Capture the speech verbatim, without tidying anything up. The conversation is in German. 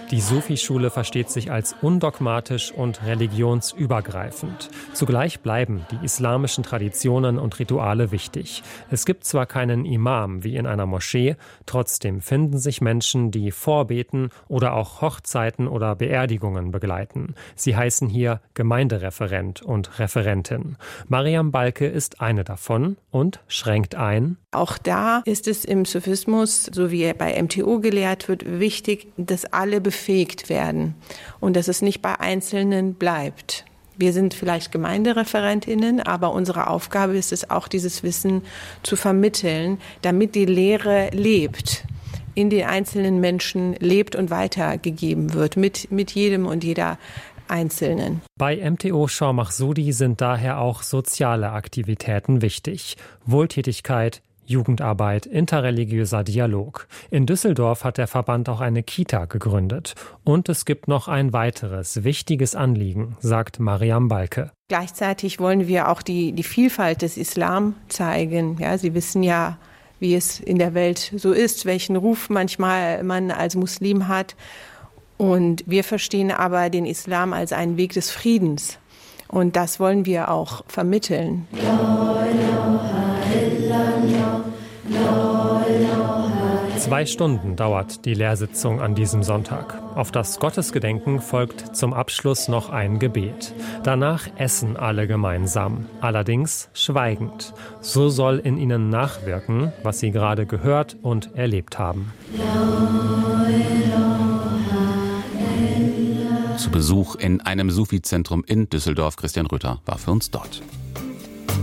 Die Sufi-Schule versteht sich als undogmatisch und religionsübergreifend. Zugleich bleiben die islamischen Traditionen und Rituale wichtig. Es gibt zwar keinen Imam wie in einer Moschee, trotzdem finden sich Menschen, die vorbeten oder auch Hochzeiten oder Beerdigungen begleiten. Sie heißen hier Gemeindereferent und Referentin. Mariam Balke ist eine davon und schränkt ein. Auch da ist es im Sufismus, so wie er bei M T O gelehrt wird, wichtig, dass alle befähigt werden und dass es nicht bei Einzelnen bleibt. Wir sind vielleicht Gemeindereferentinnen, aber unsere Aufgabe ist es auch, dieses Wissen zu vermitteln, damit die Lehre lebt, in den einzelnen Menschen lebt und weitergegeben wird, mit, mit jedem und jeder Einzelnen. Bei M T O Jean Mahsoudi sind daher auch soziale Aktivitäten wichtig. Wohltätigkeit, Jugendarbeit, interreligiöser Dialog. In Düsseldorf hat der Verband auch eine Kita gegründet. Und es gibt noch ein weiteres wichtiges Anliegen, sagt Mariam Balke. Gleichzeitig wollen wir auch die, die Vielfalt des Islam zeigen. Ja, Sie wissen ja, wie es in der Welt so ist, welchen Ruf manchmal man als Muslim hat. Und wir verstehen aber den Islam als einen Weg des Friedens. Und das wollen wir auch vermitteln. Zwei Stunden dauert die Lehrsitzung an diesem Sonntag. Auf das Gottesgedenken folgt zum Abschluss noch ein Gebet. Danach essen alle gemeinsam, allerdings schweigend. So soll in ihnen nachwirken, was sie gerade gehört und erlebt haben. Zu Besuch in einem Sufi-Zentrum in Düsseldorf. Christian Rütter war für uns dort.